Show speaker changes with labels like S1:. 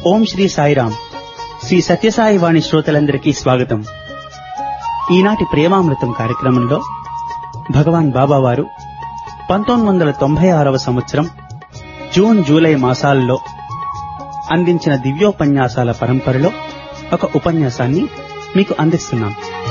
S1: ఓం శ్రీ సాయిరాం. శ్రీ సత్యసాయి వాణి శ్రోతలందరికీ స్వాగతం. ఈనాటి ప్రేమామృతం కార్యక్రమంలో భగవాన్ బాబావారు 1996వ సంవత్సరం జూన్ జూలై మాసాల్లో అందించిన దివ్యోపన్యాసాల పరంపరలో ఒక ఉపన్యాసాన్ని మీకు అందిస్తున్నాం.